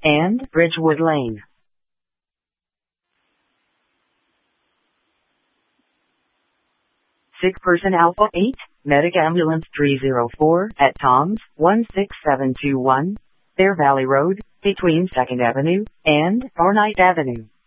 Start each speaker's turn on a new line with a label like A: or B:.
A: and Bridgewood Lane. Sick person Alpha 8, Medic Ambulance 304 at Tom's 16721, Bear Valley Road, between 2nd Avenue and Forsyth Avenue.